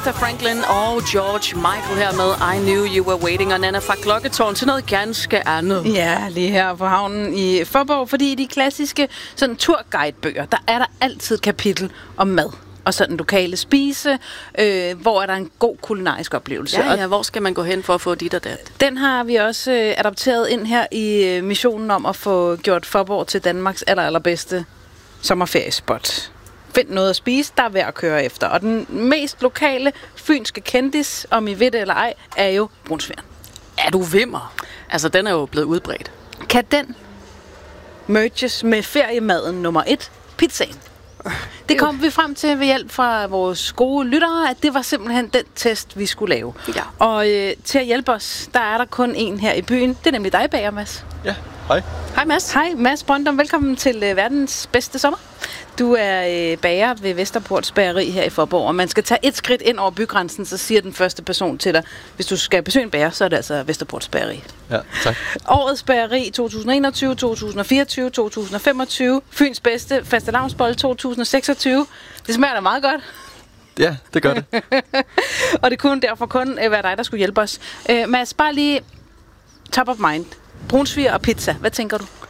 Aretha Franklin og George Michael her med I Knew You Were Waiting, og Nana fra Klokketårn til noget ganske andet. Ja, lige her på havnen i Faaborg, fordi i de klassiske sådan turguidebøger, der er der altid et kapitel om mad og sådan lokale spise, hvor er der en god kulinarisk oplevelse. Ja, hvor skal man gå hen for at få dit og dat? Den har vi også adapteret ind her i missionen om at få gjort Faaborg til Danmarks allerbedste sommerferiespot. Find noget at spise, der er værd at køre efter. Og den mest lokale fynske kendis, om I ved det eller ej, er jo brunsvigeren. Er du vimmer? Altså, den er jo blevet udbredt. Kan den merges med feriemaden nummer 1, pizzaen? Det kom vi frem til ved hjælp fra vores gode lyttere, at det var simpelthen den test, vi skulle lave. Ja. Og til at hjælpe os, der er der kun en her i byen. Det er nemlig dig, bager, Mads. Ja, hej. Hej, Mads. Hej, Mads Brøndum. Velkommen til verdens bedste sommer. Du er bager ved Vesterports Bageri her i Faaborg, og man skal tage et skridt ind over bygrænsen, så siger den første person til dig, hvis du skal besøge en bager, så er det altså Vesterports Bageri. Ja, tak. Årets bageri 2021, 2024, 2025, Fyns bedste fastelavnsbolle 2026. Det smager da meget godt. Ja, det gør det. Og det kunne derfor kun være dig, der skulle hjælpe os. Mads, bare lige top of mind. Brunsviger og pizza. Hvad tænker du?